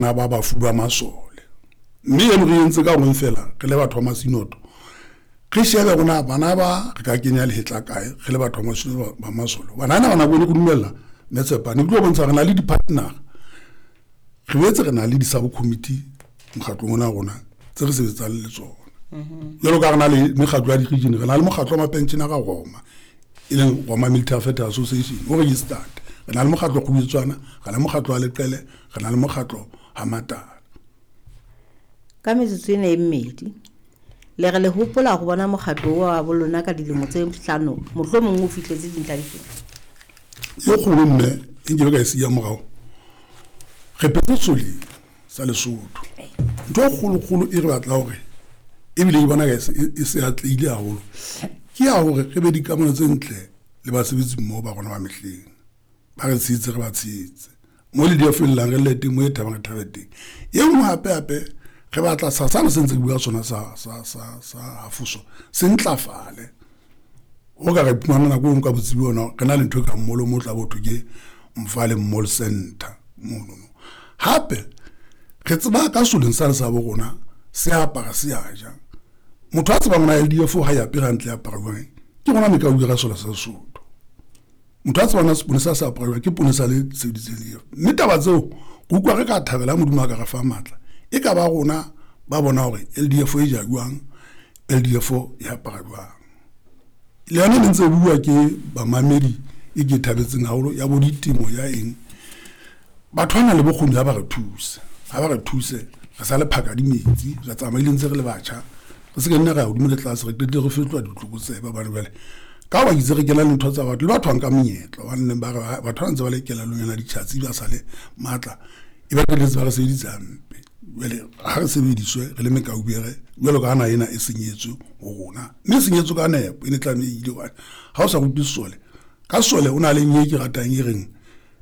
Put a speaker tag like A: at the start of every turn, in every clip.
A: na ba fuwa masole mme e re entse ka go fela re le batho ba masinoto re shebe gona bana ba re ka kenya le hetla kae re le batho ba masole bana bana go le go dumella metsepa ne go bontsha rena le di partner re wetse rena le di sub committee mokgatlo mona gona tse re sebetsa le tsona jalo ka rena le mekgatlo ya di region rena le mokgatlo wa pension ga Roma ile Roma Military Affairs Association o registered rena le mokgatlo go bitswana ga le mokgatlo wa leqele rena le mokgatlo ha matala
B: ka metsotso ene e mmedi le re le hopola go bona mokgatlo wa bolona ka dilemo tse 5 mohlomong o fitletse dintla di
A: yo go nne nge ba ka se ya morago repete soli sa le Sotho ntho kgolo e re batla hore e bile e bona ga e se atleile haholo ke ya hore re be di kamano tse ntle le ba sebetsi mo ba gona ba mehleng ba re tsitse re ba tsitse mo le dia fela re le teng mo e tabang re tabeteng ye mo hape re batla sa se ntse bua sona sa hafuso se ntlafale o ka re pumana na go nka botsi bona ka na le ntho ka mmolo mo tla botho ke Mfale Mall Center mono hape re tseba ka soleng sa bo rona se apara se aja motho a tseba mona LDF ha ya pira ntle ya paragwe ke gona me ka uira sola sa Sotho motho a tseba na sponsa sa apara ke ponesa le seditsele mme taba tseo go kwa re ka thabela modimo ka ga fa matla e ka ba gona ba bona hore LDF e jagwang LDF ya paragwa le yona le ntse bua ke ba mamedi e ke thabetseng haholo ya boditimo ya eng batho ana le bokgoni ba re thuse ha ba re thuse re sa le phaka di metsi re tsamaile ntse re le batjha re se ke nna ga o dimole tlase re tete re fetlwa ditloko tseba ba bale ka ba itse re kena le ntho tsa batho le batho an ka monyetlo ba nne ba re batho ntse ba le kela lo yena di chatsi ba sa le matla e ba le tsaba re se di tsampe wele ha re sebediswe re le meka ubere jalo ka ana ena e senyetswe go rona mme senyetswe ka nepo ene tla me ile wa ha o sa go tsole ka sole ona le nye ke ratang e reng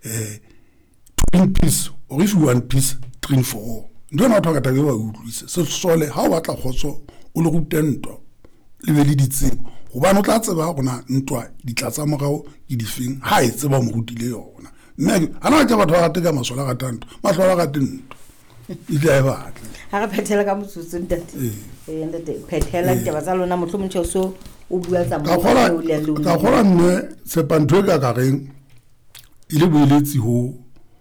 A: twin piece or if you want peace train for all ndo na thoka tabe ba utlwise se sole ha o batla khotso o le go tento le be le ditsebo go bana o tla tseba gona ntwa ditlatsa mogao ke difeng ha e tseba mo rutile yona mme ana ka batho ba gateka masola ga tanto mahlola ga tento ile e batla
B: ha re phethela ka motsotso ntate ntate phethela ke ba tsa lona mohlomong so o bua tsa mo
A: ka gora nne se pantho ka ka reng ile boeletsi ho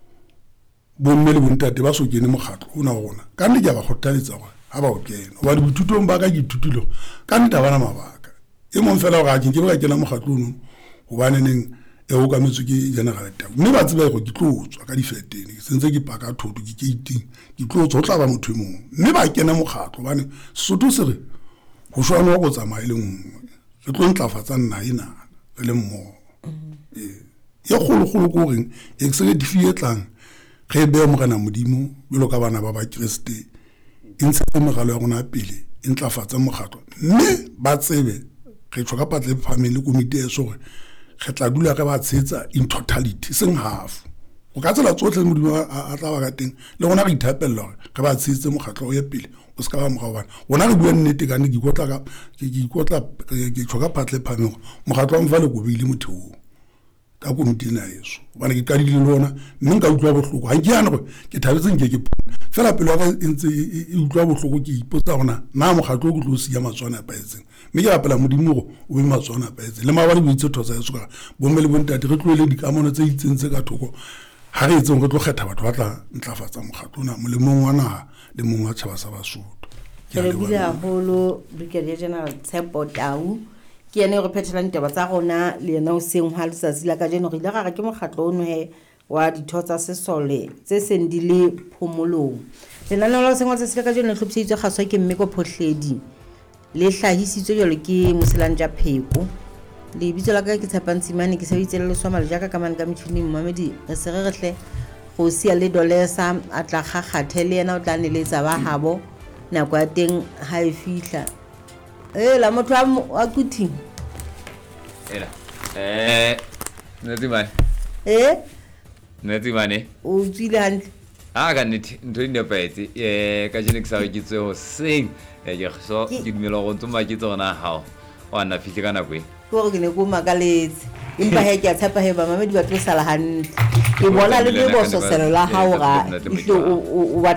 A: bomme le bontate ba so kene mokgatlo ona gona ka nne ke ba kgothaletsa gore ha ba o kena ba di bithutong ba ka ke ithutile ka nne bana mabaka e mong fela ga ke ba kena mokgatlo ono go bane neng e o ka metso ke general tag mme ba tseba go ke tlotswa ka difeteng sentse ke paka thoto ke iting ke tlotswa o tla ba motho mong mme ba kena mokgatlo bane Sotho se re go shwana go tsamaya le nngwe re tlo ntlafatsa nna ina re le mmo ye golo go reng executive e tlang ge be mo kana modimo belo ka bana ba ba Kriste intse mogalo ya gona pele intlafatsa mokgatlo mme ba tsebe re tshoka patle family committee e so re tla dula ka ba tsetsa in totality seng half o ka tsela tsotlhe modimo a tla ba ka teng le gona re ithapella gore re ba tsetse mokgatlo o ye pele o se ka ba mogao bana gona re bua nnete ka ne ke tshoka patle family mokgatlo wa Mfale go beile motheo ka komiti na yeso bana ke ka di le lona mme nka utlwa bohloko ha ke yana go ke thabetse ke fela pelo ga ntse e utlwa bohloko ke ipotsa gona na mokgatlo go tlo siya matswana pa etseng mme ke rapela modimo go o be matswana pa etseng le mabale bo itse thotsa yeso ka bomme le bontate re tlole di kamono tse itsentse ka thoko ha re etseng re tlo kgetha batho ba tla ntlafatsa mokgatlo na mo le mong wa naha le mong wa tshaba sa Basotho
B: ke re bila holo Brigadier General Tshepo Tau ke ene re phethelang taba tsa rona le yena o seng ha letsatsi la ka jeno re ile ga ke mokgatlo ono he wa dithotsa sesole tse seng di le phomolong lenaneo la sengwa tse se ka jeno le tlhophisitswe gaswa ke Mmeko Phohledi le hlahisitswe jalo ke Moselanja Pheko le bitso la ka ke Tshepantsimane ke sebitse le leswa male jaka ka mane ka mithini Mmamedi re se re rehle go sia le Dolesa a tla gakgathe le yena o tla neletsa ba habo nako ya teng ha e fihla la motho a kuting
C: neti mane
B: o tsile hantle
C: ka nnete ntho di nepaetse ka jene ke sa ke tswe go seng ke so ke dumela go ntoma ke tsona hao wa nna fihle ka nako e
B: ke gore ke ne ko makaletse empa he ke a tshepa he ba Mamedi ba tlo sala hantle ke bona le lebososelo la hao ga o